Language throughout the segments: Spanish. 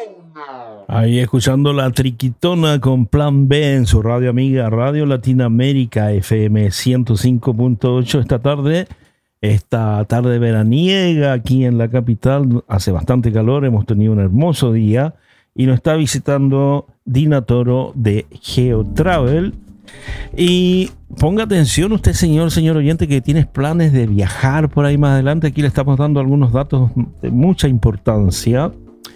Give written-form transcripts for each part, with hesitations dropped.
Ahí escuchando la Triquitona con Plan B en su radio amiga Radio Latinoamérica FM 105.8 esta tarde veraniega aquí en la capital. Hace bastante calor, hemos tenido un hermoso día y nos está visitando Dina Toro de GeoTravel. Y ponga atención usted, señor oyente, que tienes planes de viajar por ahí más adelante. Aquí le estamos dando algunos datos de mucha importancia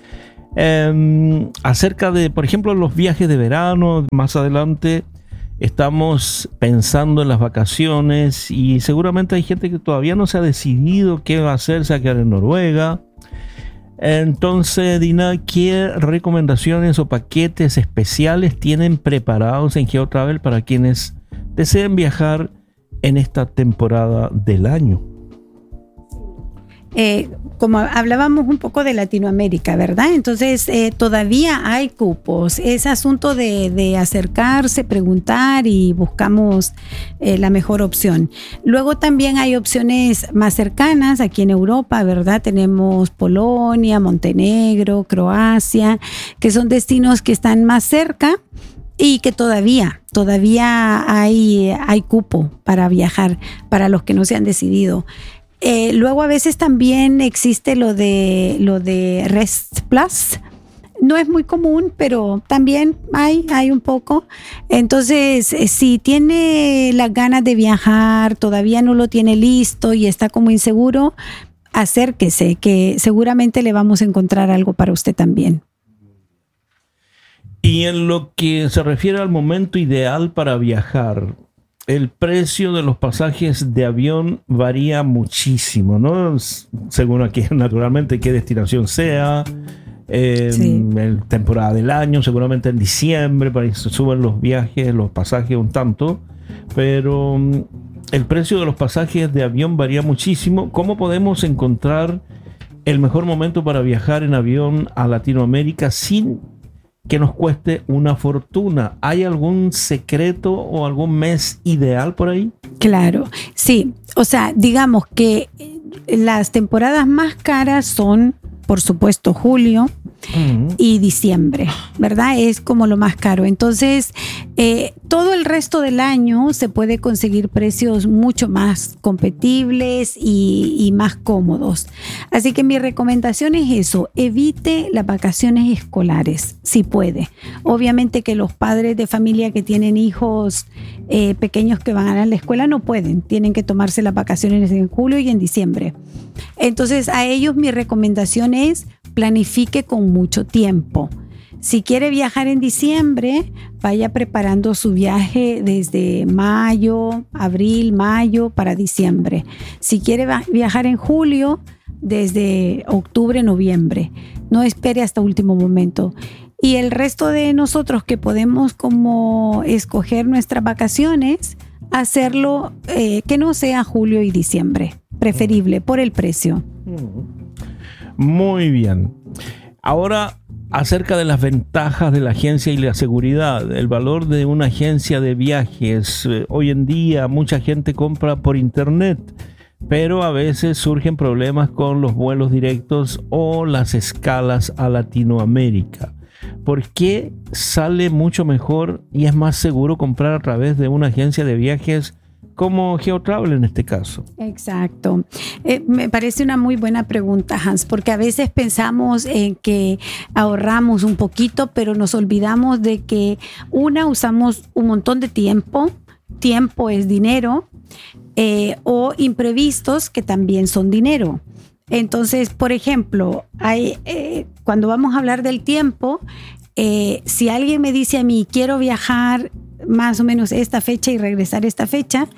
acerca de, por ejemplo, los viajes de verano. Más adelante estamos pensando en las vacaciones y seguramente hay gente que todavía no se ha decidido qué va a hacer, se va a quedar en Noruega. Entonces, Dina, ¿qué recomendaciones o paquetes especiales tienen preparados en GeoTravel para quienes deseen viajar en esta temporada del año? Como hablábamos un poco de Latinoamérica, ¿verdad? Entonces todavía hay cupos. Es asunto de acercarse, preguntar y buscamos la mejor opción. Luego también hay opciones más cercanas aquí en Europa, ¿verdad? Tenemos Polonia, Montenegro, Croacia, que son destinos que están más cerca y que todavía hay cupo para viajar para los que no se han decidido. Luego a veces también existe lo de Rest Plus. No es muy común, pero también hay un poco. Entonces, si tiene las ganas de viajar, todavía no lo tiene listo y está como inseguro, acérquese, que seguramente le vamos a encontrar algo para usted también. Y en lo que se refiere al momento ideal para viajar, el precio de los pasajes de avión varía muchísimo, ¿no? Según aquí, naturalmente, qué destinación sea, en temporada del año, seguramente en diciembre, para que se suben los pasajes un tanto, pero el precio de los pasajes de avión varía muchísimo. ¿Cómo podemos encontrar el mejor momento para viajar en avión a Latinoamérica sin que nos cueste una fortuna? ¿Hay algún secreto o algún mes ideal por ahí? Claro, sí. O sea, digamos que las temporadas más caras son, por supuesto, julio y diciembre, ¿verdad? Es como lo más caro. Entonces, todo el resto del año se puede conseguir precios mucho más competibles y más cómodos. Así que mi recomendación es eso: evite las vacaciones escolares, si puede. Obviamente que los padres de familia que tienen hijos pequeños que van a la escuela no pueden, tienen que tomarse las vacaciones en julio y en diciembre. Entonces, a ellos mi recomendación es: planifique con mucho tiempo. Si quiere viajar en diciembre, vaya preparando su viaje desde abril, mayo para diciembre. Si quiere viajar en julio, desde octubre, noviembre. No espere hasta último momento. Y el resto de nosotros que podemos como escoger nuestras vacaciones, hacerlo que no sea julio y diciembre. Preferible por el precio. Muy bien. Ahora, acerca de las ventajas de la agencia y la seguridad, el valor de una agencia de viajes. Hoy en día mucha gente compra por internet, pero a veces surgen problemas con los vuelos directos o las escalas a Latinoamérica. ¿Por qué sale mucho mejor y es más seguro comprar a través de una agencia de viajes como GeoTravel en este caso? Exacto. Me parece una muy buena pregunta, Hans, porque a veces pensamos en que ahorramos un poquito, pero nos olvidamos de que usamos un montón de tiempo es dinero, o imprevistos que también son dinero. Entonces, por ejemplo, cuando vamos a hablar del tiempo, si alguien me dice a mí, quiero viajar más o menos esta fecha y regresar esta fecha,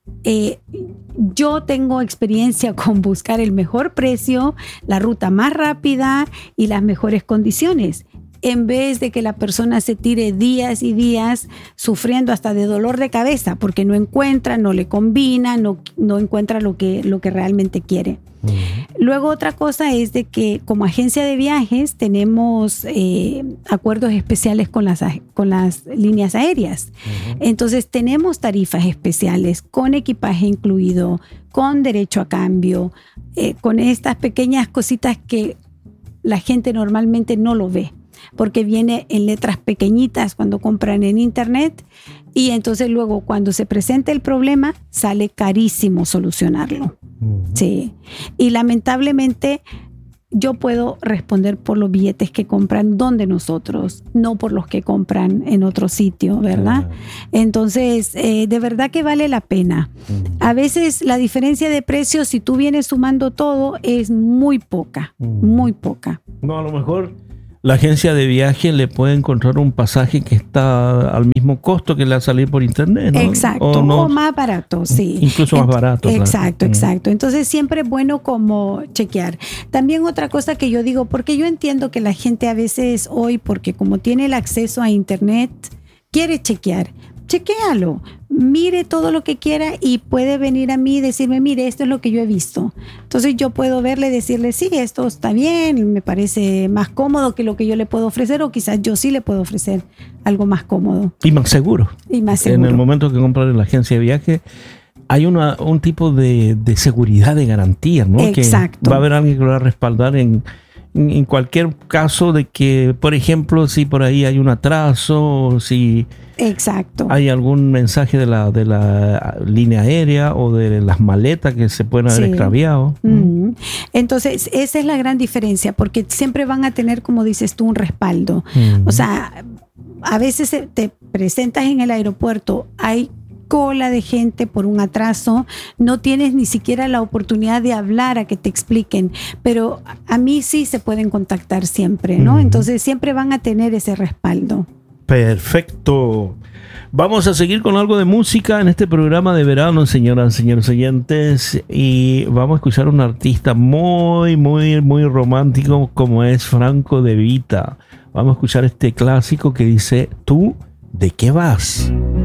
yo tengo experiencia con buscar el mejor precio, la ruta más rápida y las mejores condiciones, en vez de que la persona se tire días y días sufriendo hasta de dolor de cabeza porque no encuentra, no le combina, no encuentra lo que realmente quiere. Luego otra cosa es de que como agencia de viajes tenemos acuerdos especiales con las líneas aéreas. Entonces tenemos tarifas especiales con equipaje incluido, con derecho a cambio, con estas pequeñas cositas que la gente normalmente no lo ve. porque viene en letras pequeñitas cuando compran en internet, y entonces luego cuando se presenta el problema sale carísimo solucionarlo. Sí. Y lamentablemente yo puedo responder por los billetes que compran donde nosotros, no por los que compran en otro sitio, ¿verdad? Entonces, de verdad que vale la pena. A veces la diferencia de precios, si tú vienes sumando todo, es muy poca, muy poca. No, a lo mejor la agencia de viaje le puede encontrar un pasaje que está al mismo costo que le va a salir por internet, ¿no? Exacto, o más barato, sí. Incluso más barato. Exacto, claro. Exacto. Entonces siempre es bueno como chequear. También otra cosa que yo digo, porque yo entiendo que la gente a veces hoy, porque como tiene el acceso a internet, quiere chequear. Chequéalo, mire todo lo que quiera y puede venir a mí y decirme, mire, esto es lo que yo he visto. Entonces yo puedo verle y decirle, sí, esto está bien, me parece más cómodo que lo que yo le puedo ofrecer, o quizás yo sí le puedo ofrecer algo más cómodo. Y más seguro. Y más seguro. En el momento que compran en la agencia de viaje, hay un tipo de seguridad, de garantía, ¿no? Exacto. Que va a haber alguien que lo va a respaldar en cualquier caso de que, por ejemplo, si por ahí hay un atraso, si exacto, hay algún mensaje de la línea aérea o de las maletas que se pueden haber extraviado. Entonces, esa es la gran diferencia, porque siempre van a tener, como dices tú, un respaldo. O sea, a veces te presentas en el aeropuerto, hay cola de gente por un atraso, no tienes ni siquiera la oportunidad de hablar a que te expliquen, pero a mí sí se pueden contactar siempre, ¿no? Entonces siempre van a tener ese respaldo. Perfecto. Vamos a seguir con algo de música en este programa de verano, señoras, señores oyentes, y vamos a escuchar a un artista muy, muy, muy romántico como es Franco De Vita. Vamos a escuchar este clásico que dice, ¿tú de qué vas?